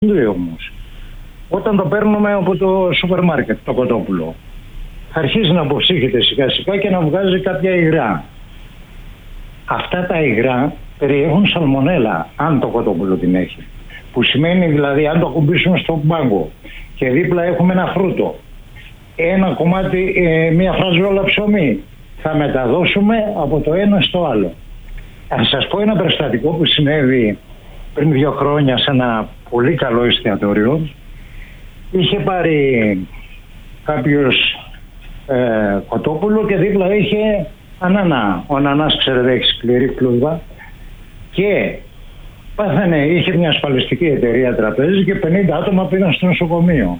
όμως. Όταν το παίρνουμε από το σούπερ μάρκετ, το κοτόπουλο, θα αρχίσει να αποψύχεται σιγά σιγά και να βγάζει κάποια υγρά. Αυτά τα υγρά περιέχουν σαλμονέλα, αν το κοτόπουλο την έχει. Που σημαίνει δηλαδή, αν το ακουμπήσουμε στον πάγκο και δίπλα έχουμε ένα φρούτο, ένα κομμάτι, μία φραζόλα ψωμί, θα μεταδώσουμε από το ένα στο άλλο. Θα σας πω ένα περιστατικό που συνέβη πριν 2 χρόνια σε ένα πολύ καλό εστιατόριο. Είχε πάρει κάποιος κοτόπουλο και δίπλα είχε ανανά. Ο ανανάς, ξέρετε, έχει σκληρή κλούβα και είχε μια ασφαλιστική εταιρεία τραπέζι και 50 άτομα πήγαν στο νοσοκομείο.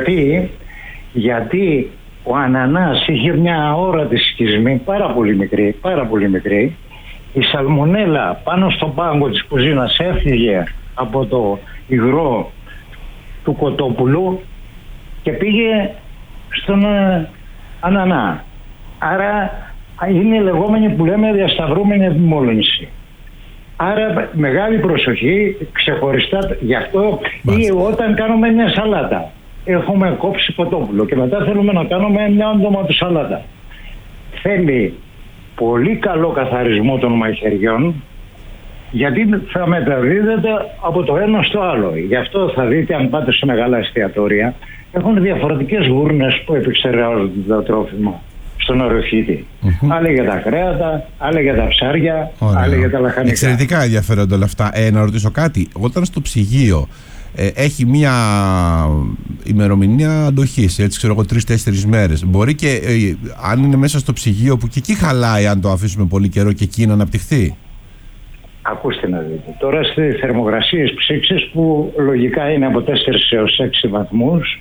Γιατί ο ανανάς είχε μια αόρατη σκισμή, πάρα πολύ μικρή. Η σαλμονέλα πάνω στον πάγκο της κουζίνας έφυγε από το υγρό του κοτόπουλου και πήγε στον ανανά. Άρα είναι η λεγόμενη που λέμε διασταυρούμενη επιμόλυνση. Άρα μεγάλη προσοχή, ξεχωριστά γι' αυτό. Ή όταν κάνουμε μια σαλάτα, έχουμε κόψει κοτόπουλο και μετά θέλουμε να κάνουμε μια ντοματοσαλάτα. Θέλει πολύ καλό καθαρισμό των μαχαιριών, γιατί θα μεταδίδεται από το ένα στο άλλο. Γι' αυτό θα δείτε, αν πάτε σε μεγάλα εστιατόρια, έχουν διαφορετικές γούρνες που επεξεργάζονται το τρόφιμα στον οροφύτη. Άλλοι για τα κρέατα, άλλοι για τα ψάρια, άλλοι για τα λαχανικά. Εξαιρετικά ενδιαφέροντα όλα αυτά. Να ρωτήσω κάτι. Όταν στο ψυγείο έχει μία ημερομηνία αντοχής, έτσι ξέρω εγώ, 3-4 μέρες, μπορεί και αν είναι μέσα στο ψυγείο που και εκεί χαλάει, αν το αφήσουμε πολύ καιρό, και εκεί να αναπτυχθεί? Ακούστε να δείτε. Τώρα στις θερμοκρασίες ψήξης, που λογικά είναι από 4 έως 6 βαθμούς,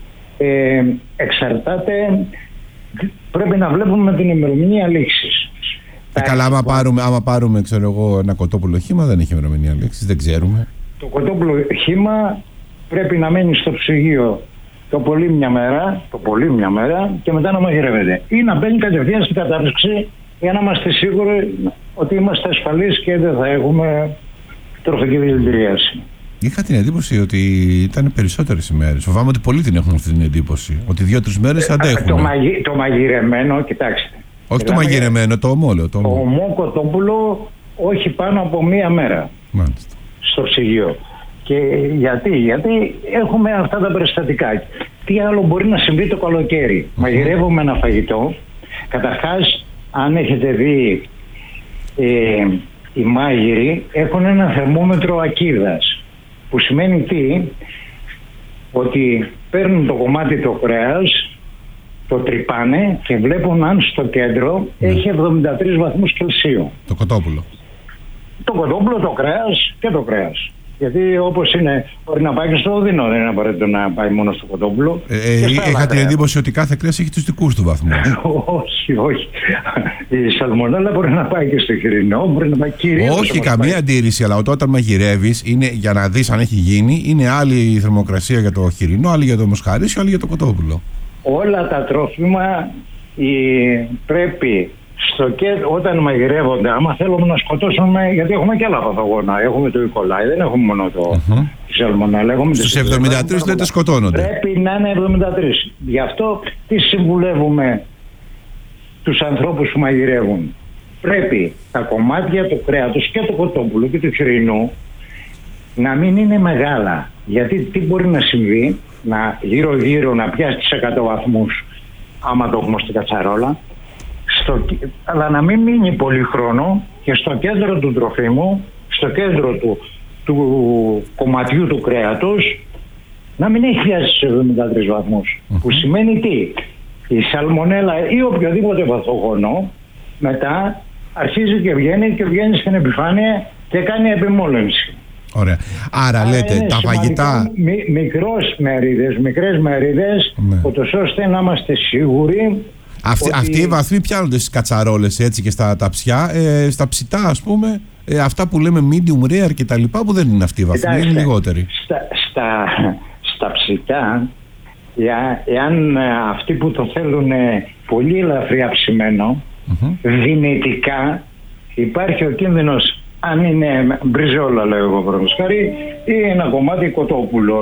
εξαρτάται, πρέπει να βλέπουμε την ημερομηνία λήξης. Καλά, άμα πάρουμε ξέρω εγώ, ένα κοτόπουλο χύμα, δεν έχει ημερομηνία λήξης, δεν ξέρουμε. Το κοτόπουλο χύμα πρέπει να μένει στο ψυγείο το πολύ μια μέρα και μετά να μαγειρεύεται. Ή να μπαίνει κατευθείαν στην κατάρρευση για να είμαστε σίγουροι ότι είμαστε ασφαλείς και δεν θα έχουμε τροφική δηλητηρίαση. Είχα την εντύπωση ότι ήταν περισσότερες ημέρες. Φοβάμαι ότι πολλοί την έχουν αυτή την εντύπωση. Ότι 2-3 μέρες αντέχουν. Το μαγειρεμένο, κοιτάξτε. Όχι το μαγειρεμένο, το ομό. Το ομό κοτόπουλο όχι πάνω από 1 μέρα. Μάλιστα. Στο ψυγείο. Και γιατί έχουμε αυτά τα περιστατικά. Τι άλλο μπορεί να συμβεί το καλοκαίρι? Μαγειρεύουμε ένα φαγητό. Καταρχάς, αν έχετε δει, οι μάγειροι έχουν ένα θερμόμετρο ακίδας, που σημαίνει τι? Ότι παίρνουν το κομμάτι το κρέας, το τρυπάνε και βλέπουν αν στο κέντρο έχει 73 βαθμούς Κελσίου. Το κοτόπουλο. Το κοτόπουλο, το κρέας και το κρέας. Γιατί όπως είναι, μπορεί να πάει και στο οδυνό, δεν είναι απαραίτητο να πάει μόνο στο κοτόπουλο. Είχα την εντύπωση ότι κάθε κρέας έχει τους δικούς του βαθμούς. όχι. Η σαλμονέλα μπορεί να πάει και στο χοιρινό, μπορεί να πάει κυρίως. Όχι, καμία αντίρρηση, αλλά όταν μαγειρεύεις, είναι για να δεις αν έχει γίνει, είναι άλλη η θερμοκρασία για το χοιρινό, άλλη για το μοσχαρίσιο, άλλη για το κοτόπουλο. Όλα τα τρόφιμα πρέπει όταν μαγειρεύονται, άμα θέλουμε να σκοτώσουμε, γιατί έχουμε και άλλα παθογόνα. Έχουμε το E. δεν έχουμε μόνο τη σαλμονέλα. Στους 73 λέτε σκοτώνονται. Πρέπει να είναι 73. Γι' αυτό τι συμβουλεύουμε τους ανθρώπους που μαγειρεύουν? Πρέπει τα κομμάτια του κρέατος και του κοτόπουλου και του χοιρινού να μην είναι μεγάλα. Γιατί τι μπορεί να συμβεί? Γύρω να πιάσει τις 100 βαθμούς, άμα το έχουμε στην κατσαρόλα, αλλά να μην μείνει πολύ χρόνο και στο κέντρο του τροφίμου, στο κέντρο του κομματιού του κρέατος, να μην έχει πιάσει στους 73 βαθμούς. Που σημαίνει τι? Η σαλμονέλα ή οποιοδήποτε παθογόνο μετά αρχίζει και βγαίνει στην επιφάνεια και κάνει επιμόλυνση. Ωραία. Άρα λέτε τα φαγητά. Μικρές μερίδες, ούτως ώστε να είμαστε σίγουροι. Αυτοί οι βαθμοί πιάνονται στις κατσαρόλες, έτσι, και στα ταψιά, στα ψητά, ας πούμε, αυτά που λέμε medium rare και τα λοιπά, που δεν είναι αυτοί οι βαθμοί, είναι λιγότεροι. Στα ψητά, εάν αυτοί που το θέλουν πολύ ελαφριά ψημένο, δυνητικά υπάρχει ο κίνδυνος, αν είναι μπριζόλα, λέω εγώ, ή ένα κομμάτι κοτόπουλο